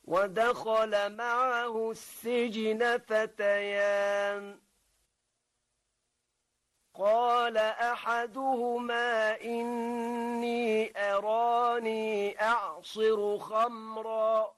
ودخل معه السجن فتيان قال أحدهما إني أراني أعصر خمرا